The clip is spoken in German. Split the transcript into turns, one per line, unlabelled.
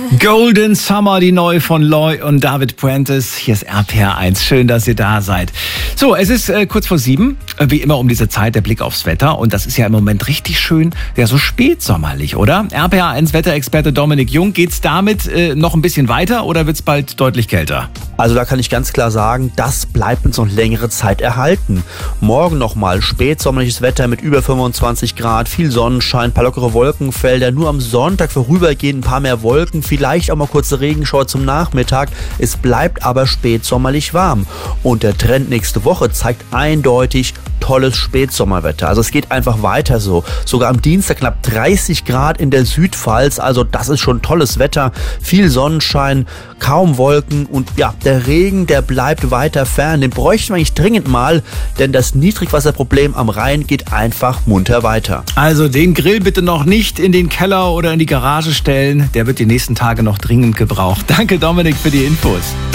Golden Summer, die neue von Loy und David Prentice. Hier ist RPR 1. Schön, dass ihr da seid. So, es ist kurz vor 7. Wie immer um diese Zeit der Blick aufs Wetter. Und das ist ja im Moment richtig schön. Ja, so spätsommerlich, oder? RPR 1 Wetterexperte Dominik Jung. Geht's damit noch ein bisschen weiter oder wird's bald deutlich kälter?
Also da kann ich ganz klar sagen, das bleibt uns noch längere Zeit erhalten. Morgen nochmal spätsommerliches Wetter mit über 25 Grad, viel Sonnenschein, paar lockere Wolkenfelder. Nur am Sonntag vorübergehend ein paar mehr Wolken, vielleicht auch mal kurze Regenschauer zum Nachmittag. Es bleibt aber spätsommerlich warm. Und der Trend nächste Woche zeigt eindeutig tolles Spätsommerwetter. Also es geht einfach weiter so. Sogar am Dienstag knapp 30 Grad in der Südpfalz. Also das ist schon tolles Wetter. Viel Sonnenschein, kaum Wolken und ja, der Regen, der bleibt weiter fern. Den bräuchten wir eigentlich dringend mal, denn das Niedrigwasserproblem am Rhein geht einfach munter weiter.
Also den Grill bitte noch nicht in den Keller oder in die Garage stellen. Der wird die nächsten Tage noch dringend gebraucht. Danke Dominik für die Infos.